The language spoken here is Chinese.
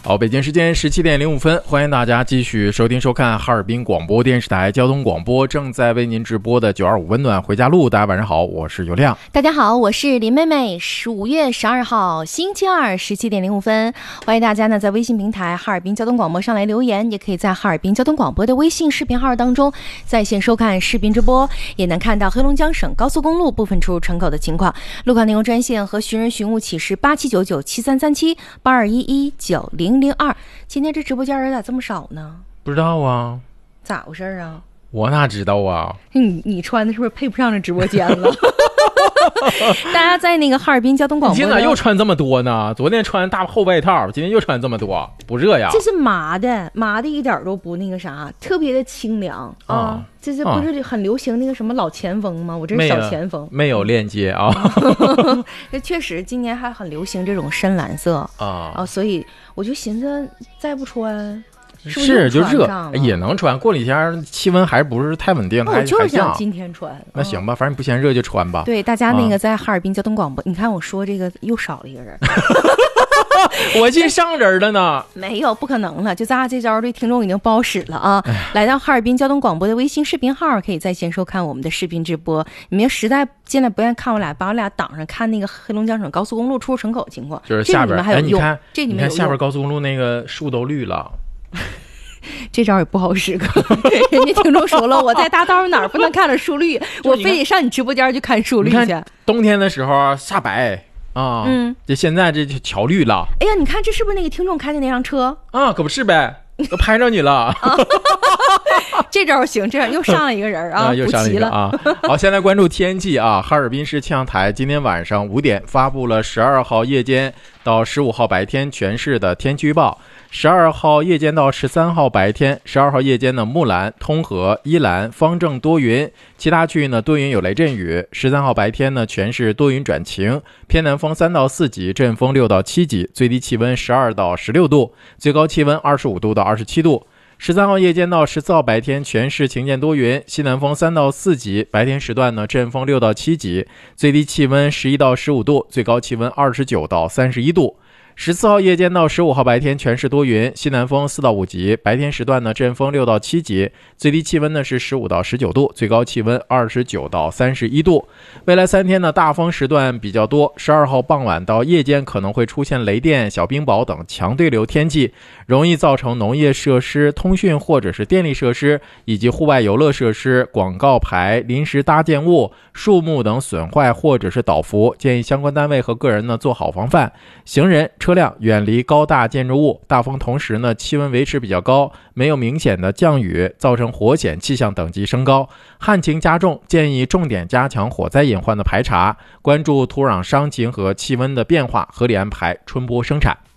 好，北京时间17点05分，欢迎大家继续收听收看哈尔滨广播电视台交通广播正在为您直播的925温暖回家路。大家晚上好，我是尤亮。 大家好，我是林妹妹。5月12号星期二17点05分，欢迎大家呢在微信平台哈尔滨交通广播上来留言，也可以在哈尔滨交通广播的微信视频号当中在线收看视频直播，也能看到黑龙江省高速公路部分出入城口的情况。路况内容专线和寻人寻物启事8799733782119002。今天这直播间人咋这么少呢？ 不知道啊， 咋回事啊？ 我哪知道啊？ 你穿的是不是配不上这直播间了？大家在那个哈尔滨交通广播， 你今天咋又穿这么多呢？昨天穿大厚外套，今天又穿这么多，不热呀？ 这是麻的一点都不那个啥，特别的清凉啊！这是不是很流行那个什么老前锋吗？我这是小前锋， 没有链接啊。 这确实今年还很流行这种深蓝色啊，所以我就寻思再不穿。 是就热也能穿，过几天气温还不是太稳定， 我就是想今天穿。 那行吧，反正你不嫌热就穿吧。 对，大家那个在哈尔滨交通广播，你看我说这个又少了一个人。 我进上人了呢。 没有，不可能了，就咱俩这招对听众已经不好使了啊！来到哈尔滨交通广播的微信视频号，可以在线收看我们的视频直播。你们实在现在不愿意看我俩，把我俩挡上看那个黑龙江省高速公路出入城口情况， 就是下边还有用。 这你看下边高速公路那个树都绿了。 这招也不好使，人家听众说了，我在大道哪儿不能看着树绿，我非得上你直播间去看树绿去。 冬天的时候下白啊，这现在这桥绿了。 哎呀，你看这是不是那个听众开的那辆车啊？可不是呗，都拍着你了。 这招行，这样又上了一个人啊， 又上了一个啊。好，现在关注天气啊。哈尔滨市气象台今天晚上5点发布了12号夜间到15号白天全市的天气预报。12号夜间到13号白天，12号夜间呢，木兰、通河、伊兰、方正多云，其他区域呢多云有雷阵雨。13号白天呢，全市多云转晴，偏南风3到4级，阵风6到7级，最低气温12到16度，最高气温25度到27度。13号夜间到14号白天，全市晴间多云，西南风3到4级，白天时段呢，阵风6到7级，最低气温11到15度，最高气温29到31度。14号夜间到15号白天全市多云，西南风4到5级，白天时段呢阵风6到7级，最低气温呢是15到19度，最高气温29到31度。未来3天呢大风时段比较多，12号傍晚到夜间可能会出现雷电、小冰雹等强对流天气，容易造成农业设施、通讯或者是电力设施以及户外游乐设施、广告牌、临时搭建物、树木等损坏或者是倒伏，建议相关单位和个人呢做好防范。行人车辆远离高大建筑物，大风同时呢气温维持比较高，没有明显的降雨，造成火险气象等级升高，旱情加重，建议重点加强火灾隐患的排查，关注土壤伤情和气温的变化，合理安排春播生产。